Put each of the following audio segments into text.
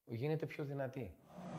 γίνεται πιο δυνατή.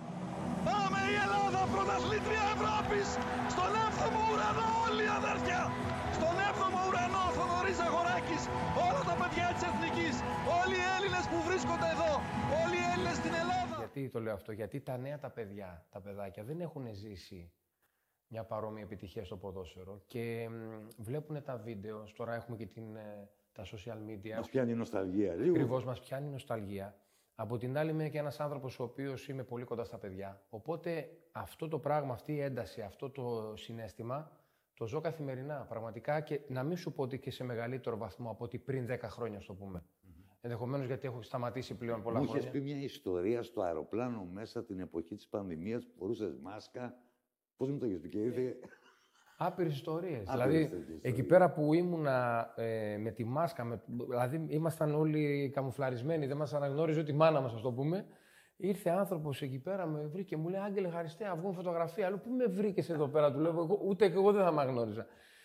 Πάμε η Ελλάδα, πρωταθλήτρια Ευρώπης, στον 7ο ουρανό όλοι οι αδέρφια. Στον 7ο ουρανό ο Θοδωρής Ζαγοράκης, όλα τα παιδιά της Εθνικής, όλοι οι Έλληνες που βρίσκονται εδώ, όλοι οι Έλληνες στην Ελλάδα. Γιατί το λέω αυτό, γιατί τα νέα τα παιδιά, τα παιδάκια δεν έχουν ζήσει μια παρόμοια επιτυχία στο ποδόσφαιρο και βλέπουν τα βίντεο, τώρα έχουμε και τα social media. Μας πιάνει η νοσταλγία λίγο. Ακριβώς, μας πιάνει η νοσταλγία. Από την άλλη είμαι και ένας άνθρωπος ο οποίος είμαι πολύ κοντά στα παιδιά. Οπότε αυτό το πράγμα, αυτή η ένταση, αυτό το συναίσθημα, το ζω καθημερινά. Πραγματικά και να μην σου πω ότι και σε μεγαλύτερο βαθμό από ότι πριν 10 χρόνια, στο πούμε. Ενδεχομένως γιατί έχω σταματήσει πλέον πολλά χρόνια. Μου είχες πει μια ιστορία στο αεροπλάνο μέσα την εποχή της πανδημίας που φορούσες μάσκα. Πώς μου το είχες πει και ήρθε. Άπειρες ιστορίες. Δηλαδή, εκεί πέρα που ήμουνα με τη μάσκα, δηλαδή ήμασταν όλοι καμουφλαρισμένοι, δεν μας αναγνώριζε ούτε η μάνα μας, ας το πούμε. Ήρθε άνθρωπος εκεί πέρα, με βρήκε και μου λέει: Άγγελε, Χαριστέα, βγουν φωτογραφία. Λέω: Πού με βρήκες εδώ πέρα, του λέω: Ούτε και εγώ δεν θα με αγνώριζα.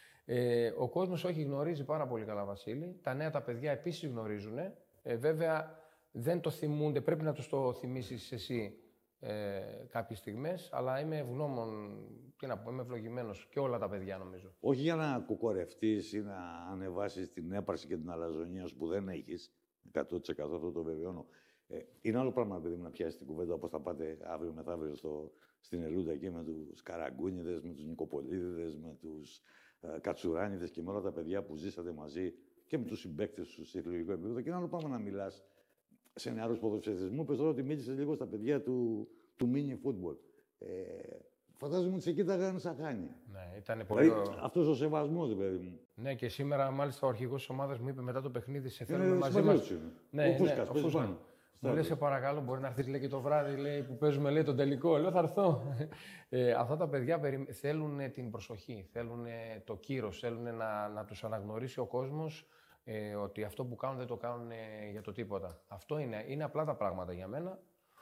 Ο κόσμος όχι γνωρίζει πάρα πολύ καλά, Βασίλη. Τα νέα τα παιδιά επίσης γνωρίζουν. Βέβαια δεν το θυμούνται, πρέπει να τους το θυμίσεις εσύ κάποιες στιγμές, αλλά είμαι ευγνώμων, τι να πω, είμαι ευλογημένος και όλα τα παιδιά νομίζω. Όχι για να κουκορευτείς ή να ανεβάσεις την έπαρση και την αλαζονία σου που δεν έχεις, 100% αυτό το βεβαιώνω. Είναι άλλο πράγμα, παιδί μου, να πιάσεις την κουβέντα όπως θα πάτε αύριο μεθαύριο στην Ελούντα εκεί με τους Καραγκούνιδες, με τους Νικοπολίδιδες, με τους Κατσουράνιδες και με όλα τα παιδιά που ζήσατε μαζί και με τους συμπαίκτες σου σε εκλογικό επίπεδο. Και είναι άλλο πράγμα να μιλάς σε νεαρούς ποδοσφαιριστές. Μου είπες τώρα ότι μίλησες λίγο στα παιδιά του mini football. Φαντάζομαι ότι σε κοίταγαν σαν χάνη. Ναι, ήταν πολύ. Δηλαδή, αυτός ο σεβασμός, παιδί μου. Ναι, και σήμερα μάλιστα ο αρχηγός της ομάδας μου είπε μετά το παιχνίδι: Σε θέλουμε μαζί μας. Ναι, ο Φούσκας. Μου λέει: Σε παρακαλώ, μπορεί να έρθεις, λέει, και το βράδυ, λέει, που παίζουμε, λέει, τον τελικό. Λέω: Θα έρθω. Αυτά τα παιδιά θέλουν την προσοχή, θέλουν το κύρος, θέλουν να τους αναγνωρίσει ο κόσμος ότι αυτό που κάνουν δεν το κάνουν για το τίποτα. Αυτό είναι απλά τα πράγματα για μένα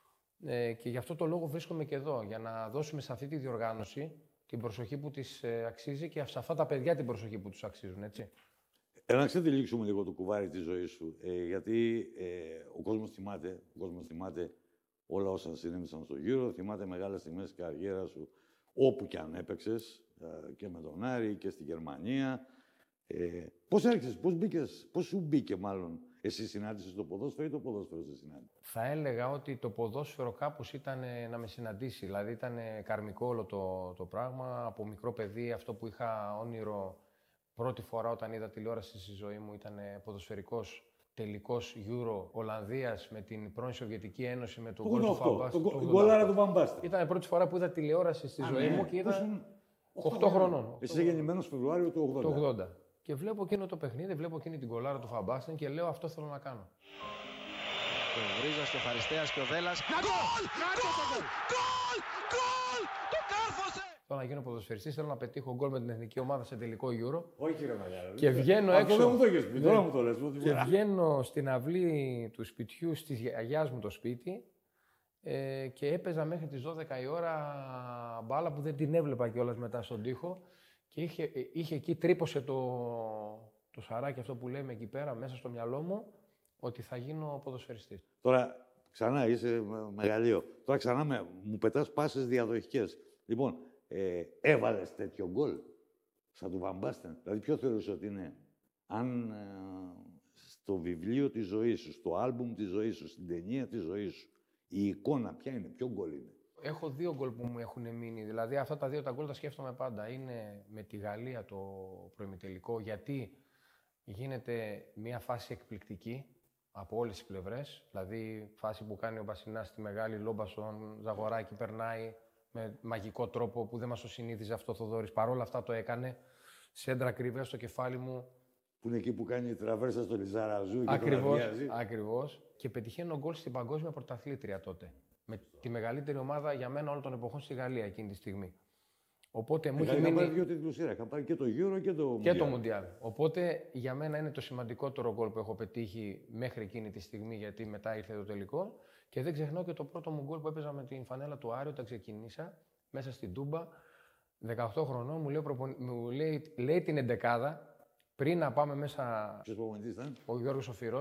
και γι' αυτό το λόγο βρίσκομαι και εδώ, για να δώσουμε σε αυτή τη διοργάνωση την προσοχή που της αξίζει και σε αυτά τα παιδιά την προσοχή που τους αξίζουν, έτσι. Να ξετυλίξουμε λίγο το κουβάρι της ζωής σου, γιατί ο κόσμος θυμάται όλα όσα συνέβησαν στο γύρο, θυμάται μεγάλες στιγμές της καριέρας σου, όπου και αν έπαιξες, και με τον Άρη και στη Γερμανία. Πώς έριξες, πώς σου μπήκε μάλλον, εσύ συνάντησες το ποδόσφαιρο ή το ποδόσφαιρο σε συνάντησε? Θα έλεγα ότι το ποδόσφαιρο κάπως ήταν να με συναντήσει, δηλαδή ήταν καρμικό όλο το πράγμα. Από μικρό παιδί αυτό που είχα όνειρο πρώτη φορά όταν είδα τηλεόραση στη ζωή μου ήταν ποδοσφαιρικός τελικός Euro Ολλανδίας με την πρώην Σοβιετική Ένωση, με τον γκολ του Φαμπάστεν. Την γκολάρα του Φαμπάστεν. Ήταν η πρώτη φορά που είδα τηλεόραση στη ζωή μου και είδα 8 χρονών. Εσύ είσαι γεννημένος Φεβρουάριο του 80. Και βλέπω εκείνο το παιχνίδι, βλέπω εκείνη την γκολάρα του Φαμπάστεν και λέω: Αυτό θέλω να κάνω. Ο Βρίζας και ο Χαριστέας και ο Δέλλας. Γκολ! Το κάρφωσε! Θέλω να γίνω ποδοσφαιριστής, θέλω να πετύχω γκολ με την εθνική ομάδα σε τελικό Euro. Όχι, ρε μαγιάρα. Και βγαίνω έξω. Αυτό δεν μου το έχεις πει, τώρα μου το λες. Και βγαίνω στην αυλή του σπιτιού, της γιαγιάς μου το σπίτι και έπαιζα μέχρι τις 12 η ώρα μπάλα που δεν την έβλεπα κιόλας μετά στον τοίχο. Και είχε εκεί, τρύπωσε το σαράκι αυτό που λέμε εκεί πέρα, μέσα στο μυαλό μου, ότι θα γίνω ποδοσφαιριστής. Τώρα, ξανά είσαι μεγαλείο. Τώρα ξανά μου πετάς πάσες διαδοχικές. Λοιπόν, έβαλες τέτοιο γκολ, σαν του Βαμπάστεν. Δηλαδή, ποιο θεωρείς ότι είναι, αν στο βιβλίο της ζωής σου, στο άλμπουμ της ζωής σου, στην ταινία της ζωής σου, η εικόνα ποια είναι, ποιο γκολ είναι? Έχω 2 γκολ που μου έχουν μείνει. Δηλαδή, αυτά τα 2 τα γκολ τα σκέφτομαι πάντα. Είναι με τη Γαλλία το προημιτελικό, γιατί γίνεται μια φάση εκπληκτική από όλες τις πλευρές. Δηλαδή, φάση που κάνει ο Μπασινάς στη μεγάλη λόμπα στον Ζαγοράκη, περνάει με μαγικό τρόπο που δεν μας το συνήθιζε αυτό ο Θοδωρής. Παρ' όλα αυτά το έκανε. Σέντρα ακριβές στο κεφάλι μου. Που είναι εκεί που κάνει η τραβέρσα στο Λιζαραζού και Ακριβώς. Και πετυχαίνω γκολ στην παγκόσμια πρωταθλήτρια τότε. Με τη μεγαλύτερη ομάδα για μένα όλων των εποχών στη Γαλλία εκείνη τη στιγμή. Οπότε μου είχε μείνει. Είχα πάρει 2 τίτλους σειρά. Είχα πάρει και το Euro και το Mundial. Οπότε για μένα είναι το σημαντικότερο γκολ που έχω πετύχει μέχρι εκείνη τη στιγμή, γιατί μετά ήρθε το τελικό. Και δεν ξεχνάω και το πρώτο μου γκολ που έπαιζα με την φανέλα του Άρη όταν ξεκινήσα μέσα στην Τούμπα. 18 χρονών μου λέει την εντεκάδα πριν να πάμε μέσα. Ποιος προπονητής ήταν? Ο Γιώργος Οφυρός.